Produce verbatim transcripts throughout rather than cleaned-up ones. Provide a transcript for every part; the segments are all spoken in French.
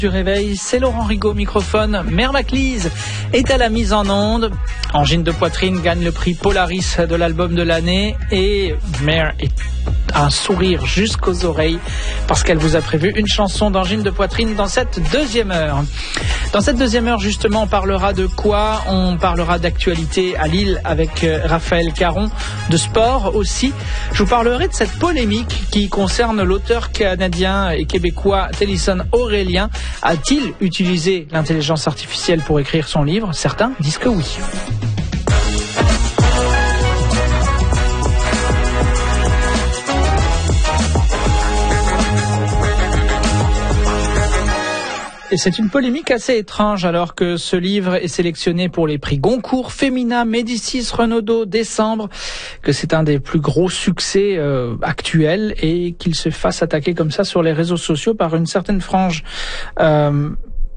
Du réveil, c'est Laurent Rigaud, microphone. Mère Maclise est à la mise en onde. Angine de poitrine gagne le prix Polaris de l'album de l'année et Mère a un sourire jusqu'aux oreilles parce qu'elle vous a prévu une chanson d'angine de poitrine dans cette deuxième heure. Dans cette deuxième heure, justement, on parlera de quoi? On parlera d'actualité à Lille avec Raphaël Caron, de sport aussi. Je vous parlerai de cette polémique qui concerne l'auteur canadien et québécois Tennyson Aurélien. A-t-il utilisé l'intelligence artificielle pour écrire son livre? Certains disent que oui. Et c'est une polémique assez étrange alors que ce livre est sélectionné pour les prix Goncourt, Femina, Médicis, Renaudot, Décembre, que c'est un des plus gros succès euh, actuels et qu'il se fasse attaquer comme ça sur les réseaux sociaux par une certaine frange euh,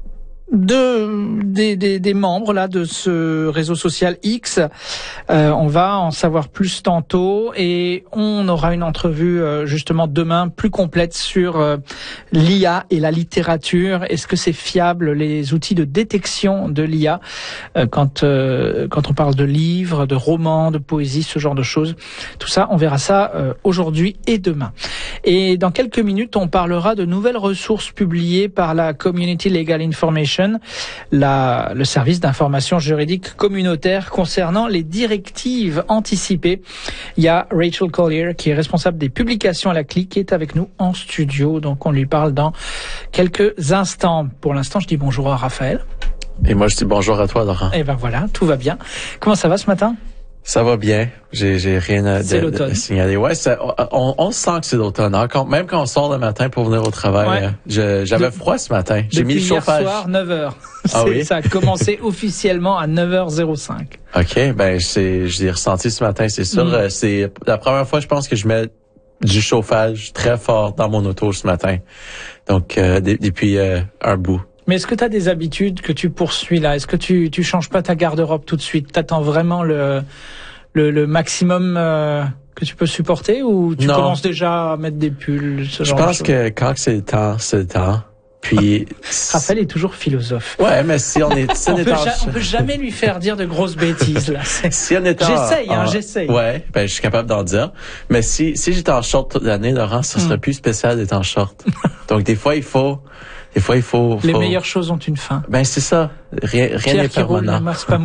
de des, des, des membres là de ce réseau social X. Euh, on va en savoir plus tantôt et on aura une entrevue euh, justement demain plus complète sur euh, l'I A et la littérature. Est-ce que c'est fiable, les outils de détection de l'I A euh, quand euh, quand on parle de livres, de romans, de poésie, ce genre de choses. Tout ça, on verra ça euh, aujourd'hui et demain. Et dans quelques minutes, on parlera de nouvelles ressources publiées par la Community Legal Information, La, le service d'information juridique communautaire concernant les directives anticipées. Il y a Rachel Collier qui est responsable des publications à la C L I qui est avec nous en studio. Donc on lui parle dans quelques instants. Pour l'instant, je dis bonjour à Raphaël. Et moi, je dis bonjour à toi, Laurent. Et ben voilà, tout va bien. Comment ça va ce matin? Ça va bien. J'ai, j'ai rien à c'est de, l'automne. de signaler. Ouais, ça, on, on sent que c'est l'automne. Hein. Quand, même quand on sort le matin pour venir au travail, ouais. euh, je, j'avais de, froid ce matin. J'ai mis le chauffage. Hier soir, neuf heures. Ah oui? Ça a commencé officiellement à neuf heures zéro cinq. OK, ben c'est, je l'ai ressenti ce matin, c'est sûr. Mm. C'est la première fois, je pense, que je mets du chauffage très fort dans mon auto ce matin. Donc, euh, depuis euh, un bout. Mais est-ce que tu as des habitudes que tu poursuis là? Est-ce que tu tu changes pas ta garde-robe tout de suite? T'attends vraiment le le, le maximum euh, que tu peux supporter ou tu non. commences déjà à mettre des pulls, ce Je genre pense de que quand c'est le temps, c'est le temps. Puis Raphaël est toujours philosophe. Ouais, mais si on est, si on, on, est peut en... ja- on peut jamais lui faire dire de grosses bêtises là. Si on est en... J'essaye, hein, en... j'essaye. Ouais, ben je suis capable d'en dire. Mais si si j'étais en short toute l'année, Laurent, ça serait mm. plus spécial d'être en short. Donc des fois il faut, des fois il faut. Les faut... meilleures choses ont une fin. Ben c'est ça. Rien rien n'est permanent.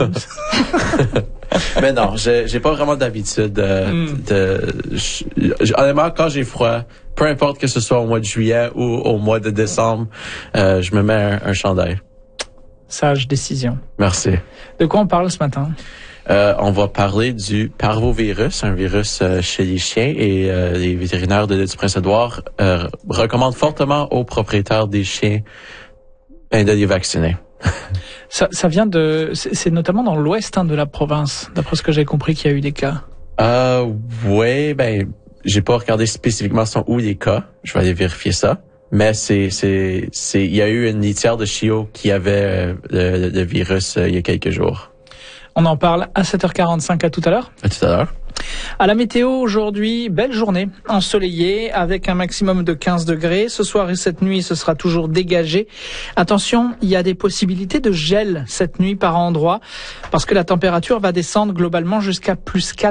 Mais non, j'ai, j'ai pas vraiment d'habitude de, mm. de je, honnêtement, quand j'ai froid, peu importe que ce soit au mois de juillet ou au mois de décembre, euh, je me mets un, un chandail. Sage décision. Merci. De quoi on parle ce matin? Euh, on va parler du parvovirus, un virus euh, chez les chiens, et euh, les vétérinaires de l'île du Prince-Édouard euh, recommandent fortement aux propriétaires des chiens ben, de les vacciner. Ça, ça vient de, c'est, c'est notamment dans l'ouest hein, de la province, d'après ce que j'ai compris qu'il y a eu des cas. Euh, ouais, ben, j'ai pas regardé spécifiquement sont où les cas. Je vais aller vérifier ça. Mais c'est, c'est, c'est, il y a eu une litière de chiots qui avait euh, le, le virus euh, il y a quelques jours. On en parle à sept heures quarante-cinq, à tout à l'heure. À tout à l'heure. À la météo aujourd'hui, belle journée, ensoleillée avec un maximum de quinze degrés. Ce soir et cette nuit, ce sera toujours dégagé. Attention, il y a des possibilités de gel cette nuit par endroit parce que la température va descendre globalement jusqu'à plus quatre.